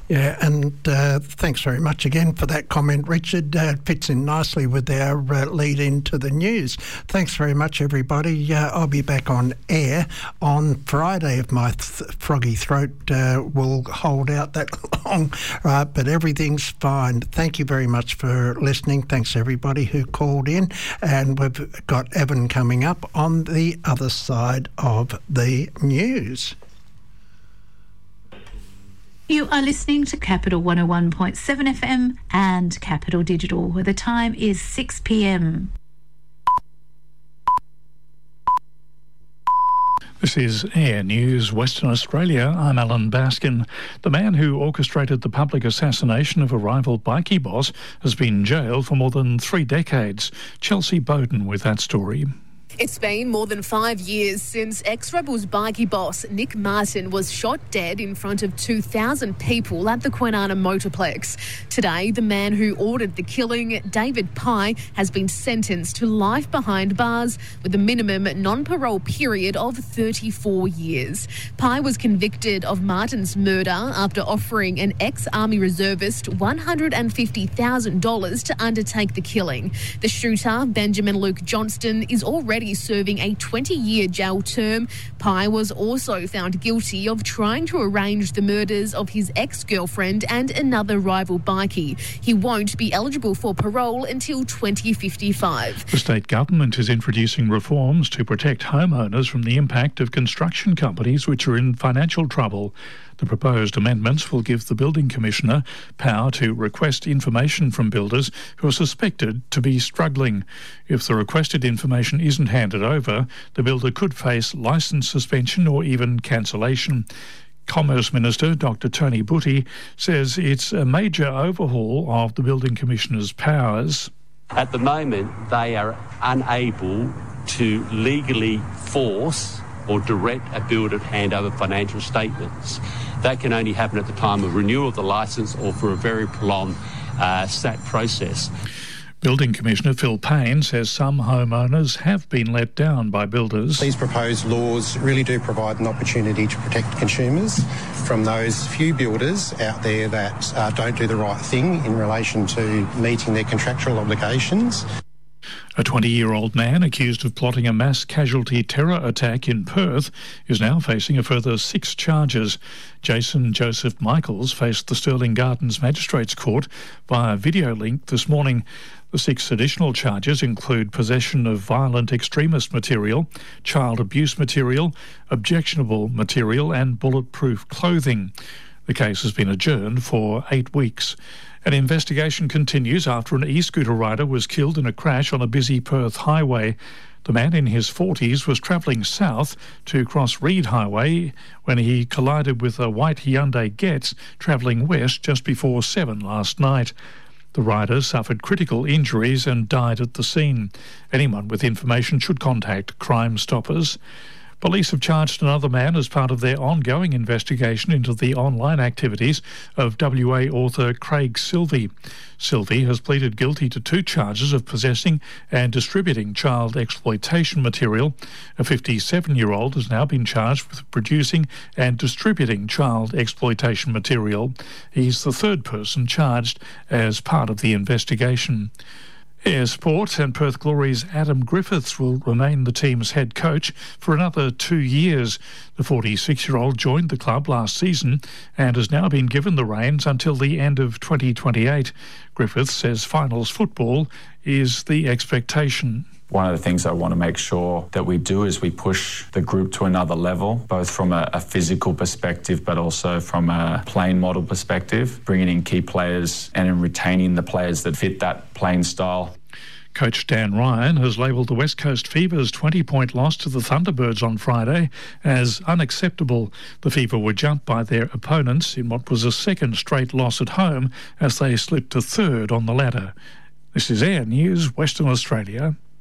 Yeah, and thanks very much again for that comment, Richard. It fits in nicely with our lead into the news. Thanks very much, everybody. I'll be back on air on Friday if my froggy throat will hold out that long, but everything's fine. Thank you very much for listening. Thanks, everybody who called in. And we've got Evan coming up on the other side of the news. You are listening to Capital 101.7 FM and Capital Digital, where the time is 6 p.m. This is Air News Western Australia. I'm Alan Baskin. The man who orchestrated the public assassination of a rival bikie boss has been jailed for more than 3 decades. Chelsea Bowden with that story. It's been more than 5 years since ex-Rebels bikie boss Nick Martin was shot dead in front of 2,000 people at the Kwinana Motorplex. Today, the man who ordered the killing, David Pye, has been sentenced to life behind bars with a minimum non-parole period of 34 years. Pye was convicted of Martin's murder after offering an ex-Army reservist $150,000 to undertake the killing. The shooter, Benjamin Luke Johnston, is already serving a 20-year jail term. Pye was also found guilty of trying to arrange the murders of his ex-girlfriend and another rival bikie. He won't be eligible for parole until 2055. The state government is introducing reforms to protect homeowners from the impact of construction companies which are in financial trouble. The proposed amendments will give the Building Commissioner power to request information from builders who are suspected to be struggling. If the requested information isn't handed over, the builder could face licence suspension or even cancellation. Commerce Minister Dr Tony Butty says it's a major overhaul of the Building Commissioner's powers. At the moment, they are unable to legally force or direct a builder to hand over financial statements. That can only happen at the time of renewal of the licence or for a very prolonged SAT process. Building Commissioner Phil Payne says some homeowners have been let down by builders. These proposed laws really do provide an opportunity to protect consumers from those few builders out there that don't do the right thing in relation to meeting their contractual obligations. A 20-year-old man accused of plotting a mass casualty terror attack in Perth is now facing a further 6 charges. Jason Joseph Michaels faced the Stirling Gardens Magistrates Court via video link this morning. The 6 additional charges include possession of violent extremist material, child abuse material, objectionable material and bulletproof clothing. The case has been adjourned for 8 weeks. An investigation continues after an e-scooter rider was killed in a crash on a busy Perth highway. The man in his 40s was travelling south to cross Reed Highway when he collided with a white Hyundai Getz travelling west just before 7 last night. The rider suffered critical injuries and died at the scene. Anyone with information should contact Crime Stoppers. Police have charged another man as part of their ongoing investigation into the online activities of WA author Craig Silvey. Silvey has pleaded guilty to 2 charges of possessing and distributing child exploitation material. A 57-year-old has now been charged with producing and distributing child exploitation material. He's the 3rd person charged as part of the investigation. Air Sport and Perth Glory's Adam Griffiths will remain the team's head coach for another 2 years. The 46-year-old joined the club last season and has now been given the reins until the end of 2028. Griffiths says finals football is the expectation. One of the things I want to make sure that we do is we push the group to another level, both from a physical perspective but also from a playing model perspective, bringing in key players and in retaining the players that fit that playing style. Coach Dan Ryan has labelled the West Coast Fever's 20-point loss to the Thunderbirds on Friday as unacceptable. The Fever were jumped by their opponents in what was a 2nd straight loss at home as they slipped to 3rd on the ladder. This is Air News, Western Australia.